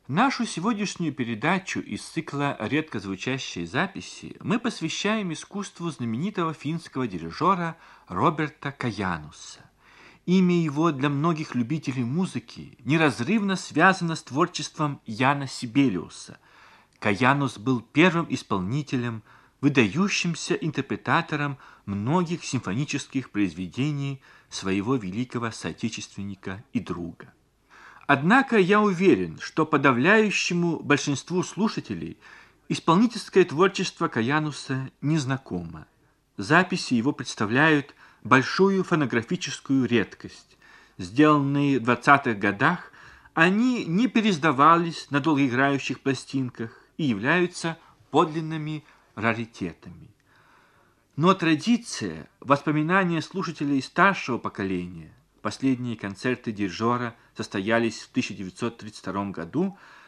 Нашу сегодняшнюю передачу из цикла «Редко звучащие записи» мы посвящаем искусству знаменитого финского дирижера Роберта Каянуса. Имя его для многих любителей музыки неразрывно связано с творчеством Яна Сибелиуса. Каянус был первым исполнителем, выдающимся интерпретатором многих симфонических произведений своего великого соотечественника и друга. Однако я уверен, что подавляющему большинству слушателей исполнительское творчество Каянуса незнакомо. Записи его представляют большую фонографическую редкость. Сделанные в 20-х годах, они не переиздавались на долгоиграющих пластинках и являются подлинными раритетами. Но традиция, воспоминания слушателей старшего поколения, последние концерты дирижера состоялись в 1932 году,